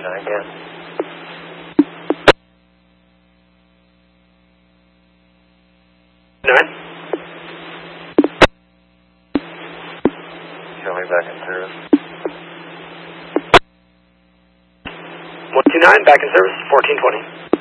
again. Showing back in service. 129, back in service, 1420.